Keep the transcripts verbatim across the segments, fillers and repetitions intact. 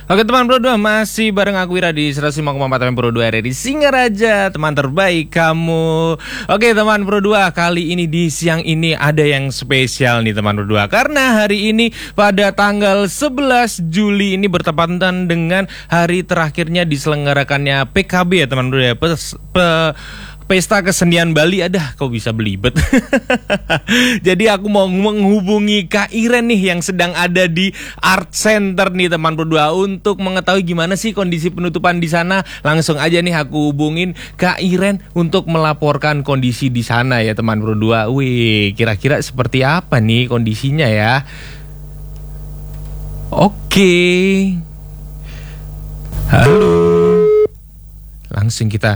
Oke teman Pro dua, masih bareng aku Ira di seratus lima koma empat F M Pro dua R R I Singaraja, teman terbaik kamu. Oke teman Pro dua, kali ini di siang ini ada yang spesial nih teman Pro dua. Karena hari ini pada tanggal sebelas Juli ini bertepatan dengan hari terakhirnya diselenggarakannya P K B ya teman Pro dua. Pes, pe, Pesta Kesenian Bali, adah kau bisa belibet. Jadi aku mau menghubungi Kak Iren nih yang sedang ada di Art Center nih teman Pro dua untuk mengetahui gimana sih kondisi penutupan di sana. Langsung aja nih aku hubungin Kak Iren untuk melaporkan kondisi di sana ya teman Pro dua. Wih, kira-kira seperti apa nih kondisinya ya? Oke. Halo. Langsung kita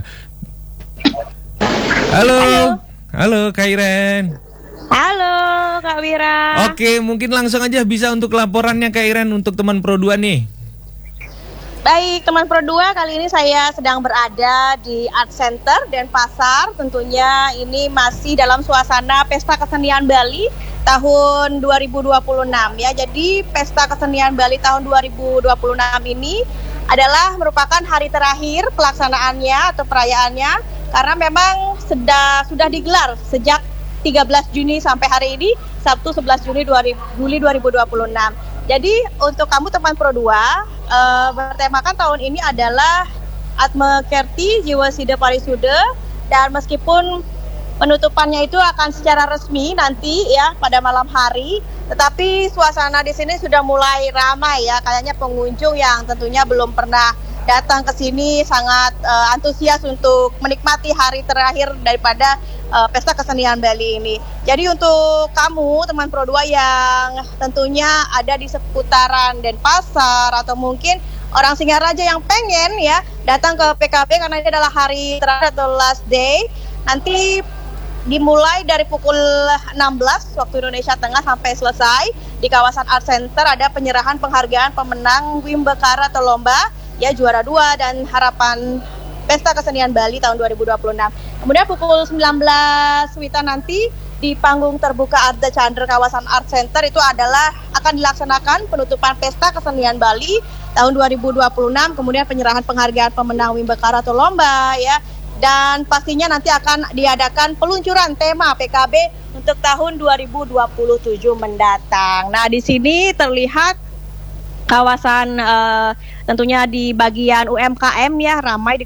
Halo. Halo, halo Kak Iren. Halo Kak Wira. Oke, mungkin langsung aja bisa untuk laporannya Kak Iren untuk teman Pro dua nih. Baik, teman Pro dua, kali ini saya sedang berada di Art Center Denpasar. Tentunya ini masih dalam suasana Pesta Kesenian Bali tahun dua ribu dua puluh enam ya. Jadi Pesta Kesenian Bali tahun dua ribu dua puluh enam ini adalah merupakan hari terakhir pelaksanaannya atau perayaannya, karena memang sudah sudah digelar sejak tiga belas Juni sampai hari ini Sabtu sebelas Juli dua ribu dua puluh enam. Jadi untuk kamu teman Pro dua, uh, bertemakan tahun ini adalah Atma Kerti Jiwa Sida Parisude, dan meskipun penutupannya itu akan secara resmi nanti ya pada malam hari, tetapi suasana di sini sudah mulai ramai ya. Kayaknya pengunjung yang tentunya belum pernah datang ke sini sangat uh, antusias untuk menikmati hari terakhir daripada uh, Pesta Kesenian Bali ini. Jadi untuk kamu teman Pro dua yang tentunya ada di seputaran Denpasar atau mungkin orang Singaraja yang pengen ya datang ke P K B karena ini adalah hari terakhir atau last day, nanti dimulai dari pukul enam belas waktu Indonesia Tengah sampai selesai di kawasan Art Center. Ada penyerahan penghargaan pemenang Wimbekara atau lomba ya juara dua dan harapan Pesta Kesenian Bali tahun dua ribu dua puluh enam. Kemudian pukul sembilan belas Wita nanti di panggung terbuka Arda Chandra kawasan Art Center itu adalah akan dilaksanakan penutupan Pesta Kesenian Bali tahun dua ribu dua puluh enam, kemudian penyerahan penghargaan pemenang Wimbekara atau lomba ya. Dan pastinya nanti akan diadakan peluncuran tema P K B untuk tahun dua ribu dua puluh tujuh mendatang. Nah, di sini terlihat kawasan uh, tentunya di bagian U M K M ya ramai di